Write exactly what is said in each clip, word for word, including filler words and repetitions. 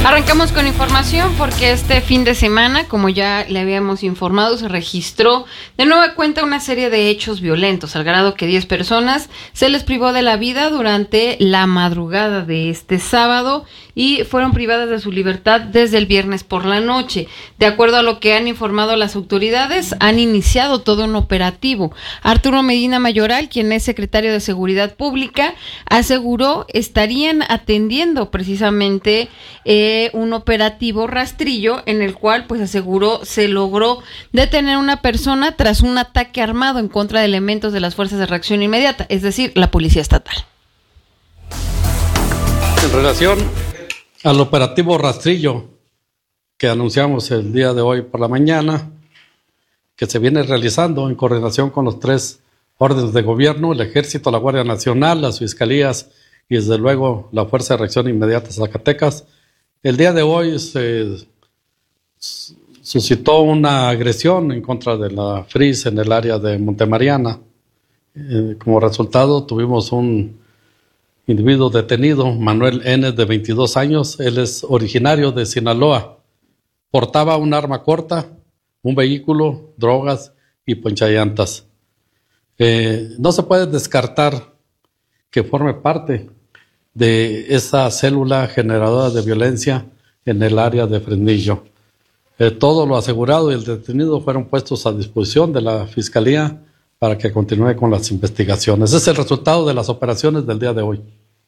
Arrancamos con información porque este fin de semana, como ya le habíamos informado, se registró de nueva cuenta una serie de hechos violentos, al grado que diez personas se les privó de la vida durante la madrugada de este sábado y fueron privadas de su libertad desde el viernes por la noche. De acuerdo a lo que han informado las autoridades, han iniciado todo un operativo. Arturo Medina Mayoral, quien es secretario de Seguridad Pública, aseguró estarían atendiendo precisamente eh, un operativo rastrillo en el cual, pues aseguró, se logró detener a una persona tras un ataque armado en contra de elementos de las fuerzas de reacción inmediata, es decir, la Policía Estatal. En relación al operativo rastrillo que anunciamos el día de hoy por la mañana, que se viene realizando en coordinación con los tres órdenes de gobierno, el Ejército, la Guardia Nacional, las Fiscalías y desde luego la Fuerza de Reacción Inmediata Zacatecas. El día de hoy se suscitó una agresión en contra de la F R I S en el área de Montemariana. Eh, como resultado tuvimos un individuo detenido, Manuel N., de veintidós años. Él es originario de Sinaloa. Portaba un arma corta, un vehículo, drogas y ponchallantas. Eh, no se puede descartar que forme parte de esa célula generadora de violencia en el área de Fresnillo. Eh, todo lo asegurado y el detenido fueron puestos a disposición de la Fiscalía para que continúe con las investigaciones. Ese es el resultado de las operaciones del día de hoy.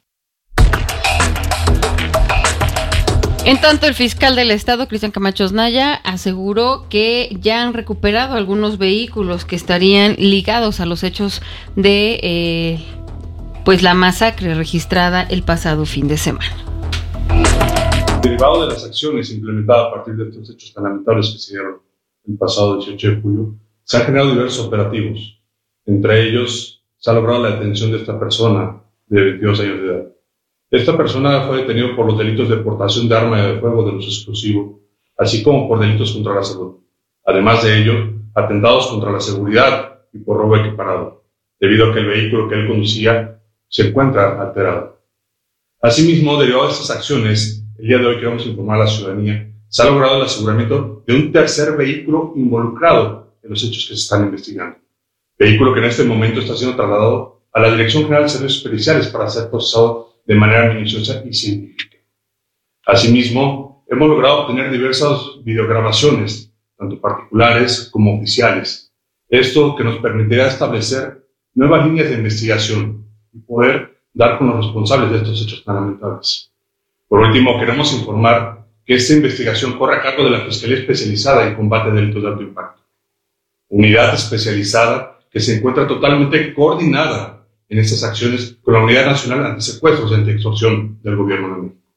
En tanto, el fiscal del Estado, Cristian Camacho Naya, aseguró que ya han recuperado algunos vehículos que estarían ligados a los hechos de eh, pues la masacre registrada el pasado fin de semana. Derivado de las acciones implementadas a partir de estos hechos tan lamentables que se dieron el pasado dieciocho de julio, se han generado diversos operativos. Entre ellos, se ha logrado la detención de esta persona de veintidós años de edad. Esta persona fue detenido por los delitos de portación de arma de fuego de uso exclusivo, así como por delitos contra la salud. Además de ello, atentados contra la seguridad y por robo equiparado, debido a que el vehículo que él conducía se encuentra alterado. Asimismo, derivado de estas acciones, el día de hoy queremos informar a la ciudadanía, se ha logrado el aseguramiento de un tercer vehículo involucrado en los hechos que se están investigando. Vehículo que en este momento está siendo trasladado a la Dirección General de Servicios Periciales para ser procesado de manera minuciosa y científica. Asimismo, hemos logrado obtener diversas videograbaciones, tanto particulares como oficiales. Esto que nos permitirá establecer nuevas líneas de investigación y poder dar con los responsables de estos hechos tan lamentables. Por último, queremos informar que esta investigación corre a cargo de la Fiscalía Especializada en Combate a Delitos de Alto Impacto, unidad especializada que se encuentra totalmente coordinada en estas acciones con la Unidad Nacional Antisecuestros y Antiextorsión del Gobierno de México.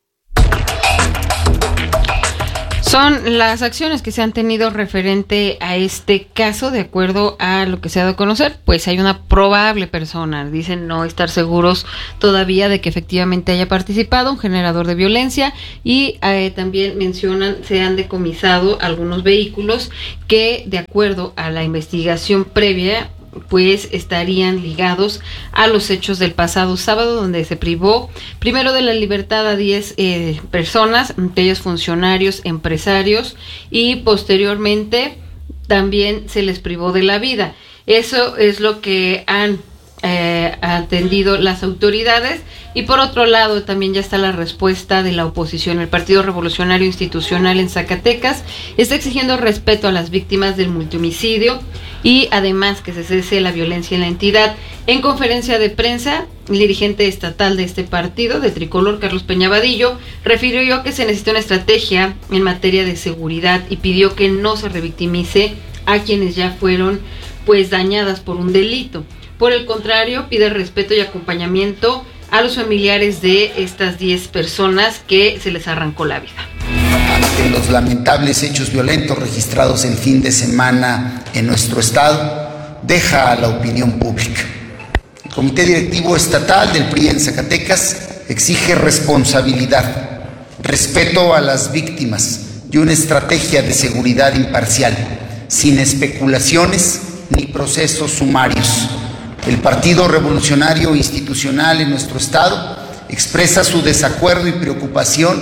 Son las acciones que se han tenido referente a este caso, de acuerdo a lo que se ha dado a conocer, pues hay una probable persona, dicen no estar seguros todavía de que efectivamente haya participado, un generador de violencia, y eh, también mencionan se han decomisado algunos vehículos que, de acuerdo a la investigación previa, pues estarían ligados a los hechos del pasado sábado, donde se privó primero de la libertad a diez eh, personas, entre ellos funcionarios, empresarios, y posteriormente también se les privó de la vida. Eso es lo que han eh, atendido las autoridades. Y por otro lado también ya está la respuesta de la oposición. El Partido Revolucionario Institucional en Zacatecas está exigiendo respeto a las víctimas del multihomicidio y además que se cese la violencia en la entidad. En conferencia de prensa, el dirigente estatal de este partido, de Tricolor, Carlos Peña Vadillo, refirió que se necesita una estrategia en materia de seguridad y pidió que no se revictimice a quienes ya fueron pues dañadas por un delito. Por el contrario, pide respeto y acompañamiento a los familiares de estas diez personas que se les arrancó la vida. Ante los lamentables hechos violentos registrados el fin de semana en nuestro estado, deja a la opinión pública. El Comité Directivo Estatal del P R I en Zacatecas exige responsabilidad, respeto a las víctimas y una estrategia de seguridad imparcial, sin especulaciones ni procesos sumarios. El Partido Revolucionario Institucional en nuestro estado expresa su desacuerdo y preocupación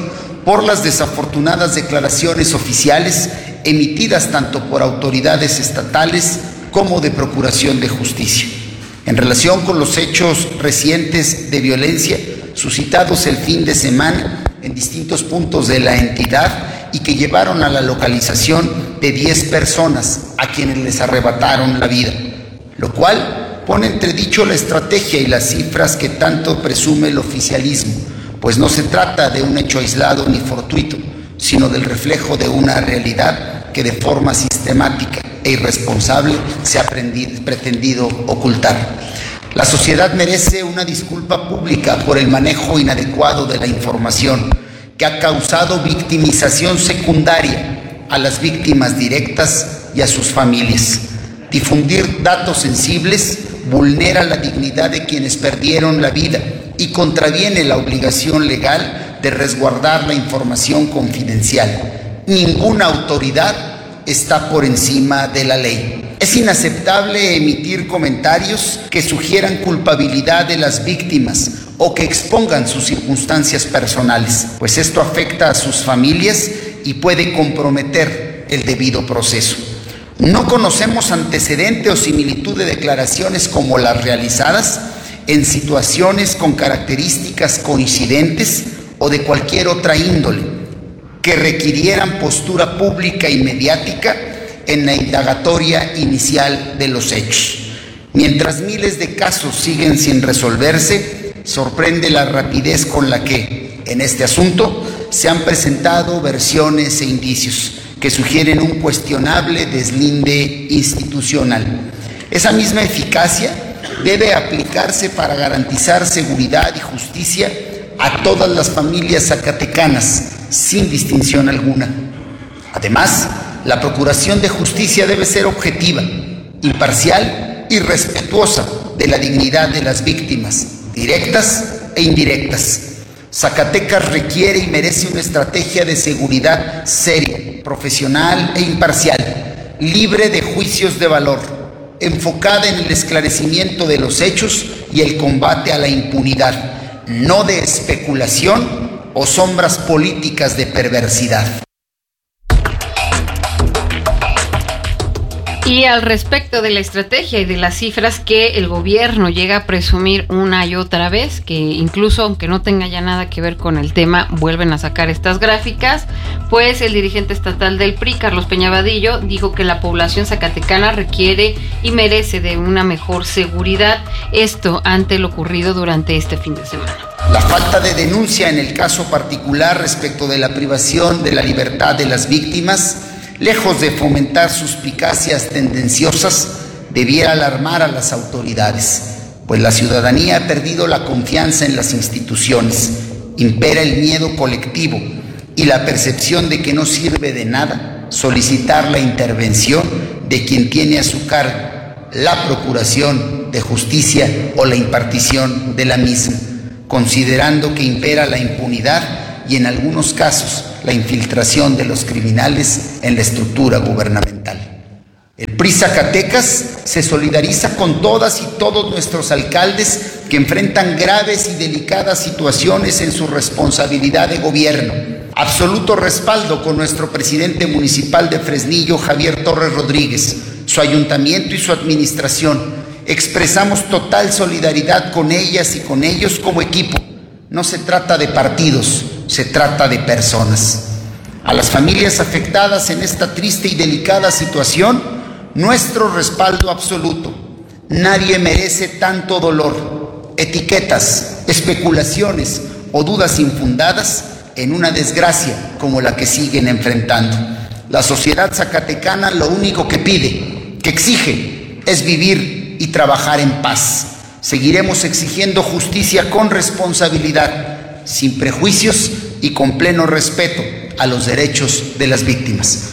por las desafortunadas declaraciones oficiales emitidas tanto por autoridades estatales como de Procuración de Justicia. En relación con los hechos recientes de violencia suscitados el fin de semana en distintos puntos de la entidad y que llevaron a la localización de diez personas a quienes les arrebataron la vida, lo cual pone entredicho la estrategia y las cifras que tanto presume el oficialismo, pues no se trata de un hecho aislado ni fortuito, sino del reflejo de una realidad que de forma sistemática e irresponsable se ha pretendido ocultar. La sociedad merece una disculpa pública por el manejo inadecuado de la información que ha causado victimización secundaria a las víctimas directas y a sus familias. Difundir datos sensibles vulnera la dignidad de quienes perdieron la vida y contraviene la obligación legal de resguardar la información confidencial. Ninguna autoridad está por encima de la ley. Es inaceptable emitir comentarios que sugieran culpabilidad de las víctimas o que expongan sus circunstancias personales, pues esto afecta a sus familias y puede comprometer el debido proceso. No conocemos antecedente o similitud de declaraciones como las realizadas en situaciones con características coincidentes o de cualquier otra índole que requirieran postura pública y mediática en la indagatoria inicial de los hechos. Mientras miles de casos siguen sin resolverse, sorprende la rapidez con la que, en este asunto, se han presentado versiones e indicios que sugieren un cuestionable deslinde institucional. Esa misma eficacia debe aplicarse para garantizar seguridad y justicia a todas las familias zacatecanas, sin distinción alguna. Además, la Procuración de Justicia debe ser objetiva, imparcial y respetuosa de la dignidad de las víctimas, directas e indirectas. Zacatecas requiere y merece una estrategia de seguridad seria, profesional e imparcial, libre de juicios de valor, enfocada en el esclarecimiento de los hechos y el combate a la impunidad, no de especulación o sombras políticas de perversidad. Y al respecto de la estrategia y de las cifras que el gobierno llega a presumir una y otra vez, que incluso aunque no tenga ya nada que ver con el tema, vuelven a sacar estas gráficas, pues el dirigente estatal del P R I, Carlos Peñavadillo, dijo que la población zacatecana requiere y merece de una mejor seguridad, esto ante lo ocurrido durante este fin de semana. La falta de denuncia en el caso particular respecto de la privación de la libertad de las víctimas, lejos de fomentar suspicacias tendenciosas, debiera alarmar a las autoridades, pues la ciudadanía ha perdido la confianza en las instituciones, impera el miedo colectivo y la percepción de que no sirve de nada solicitar la intervención de quien tiene a su cargo la procuración de justicia o la impartición de la misma, considerando que impera la impunidad y en algunos casos la infiltración de los criminales en la estructura gubernamental. El P R I Zacatecas se solidariza con todas y todos nuestros alcaldes que enfrentan graves y delicadas situaciones en su responsabilidad de gobierno. Absoluto respaldo con nuestro presidente municipal de Fresnillo, Javier Torres Rodríguez, su ayuntamiento y su administración. Expresamos total solidaridad con ellas y con ellos como equipo. No se trata de partidos, se trata de personas. A las familias afectadas en esta triste y delicada situación, nuestro respaldo absoluto. Nadie merece tanto dolor, etiquetas, especulaciones o dudas infundadas en una desgracia como la que siguen enfrentando. La sociedad zacatecana lo único que pide, que exige, es vivir y trabajar en paz. Seguiremos exigiendo justicia con responsabilidad, sin prejuicios y con pleno respeto a los derechos de las víctimas.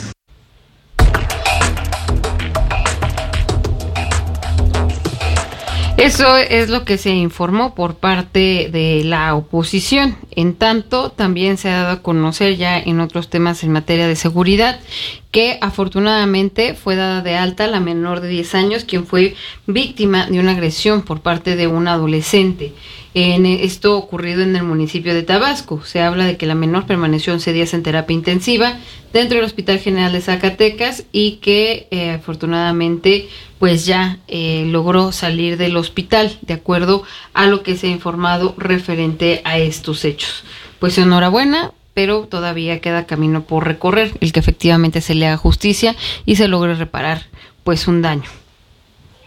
Eso es lo que se informó por parte de la oposición. En tanto, también se ha dado a conocer ya en otros temas en materia de seguridad que afortunadamente fue dada de alta la menor de diez años, quien fue víctima de una agresión por parte de un adolescente. en esto ocurrido en el municipio de Tabasco. Se habla de que la menor permaneció once días en terapia intensiva dentro del Hospital General de Zacatecas y que eh, afortunadamente pues ya eh, logró salir del hospital, de acuerdo a lo que se ha informado referente a estos hechos. Pues enhorabuena, pero todavía queda camino por recorrer, el que efectivamente se le haga justicia y se logre reparar pues un daño.